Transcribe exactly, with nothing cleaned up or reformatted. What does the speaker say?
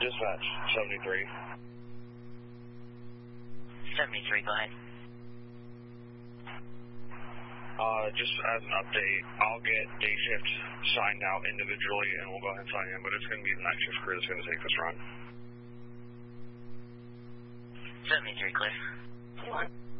Dispatch, seventy-three. seventy-three, go ahead. Uh, just as an update, I'll get day shift signed out individually, and we'll go ahead and sign in, but it's going to be the night shift crew that's going to take this run. seventy-three, clear.